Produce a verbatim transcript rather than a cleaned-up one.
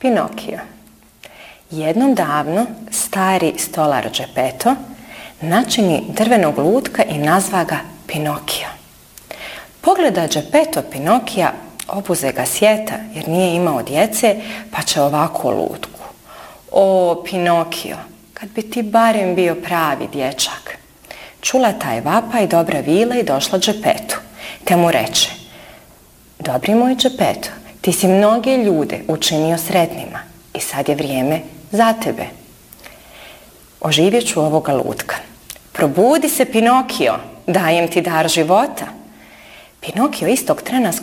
Pinokio. Jednom davno stari stolar Geppetto načini drvenog lutka i nazva ga Pinokio. Pogleda Geppetto Pinokija, obuze ga sjeta jer nije imao djece, pa će ovako lutku. O, Pinokio, kad bi ti barem bio pravi dječak. Čula taj vapaj dobra vila i došla Geppettu, te mu reče: Dobri moj Geppetto, ti si mnoge ljude učinio sretnima i sad je vrijeme za tebe. Oživjet ću ovoga lutka. Probudi se, Pinokio, dajem ti dar života. Pinokio istog trena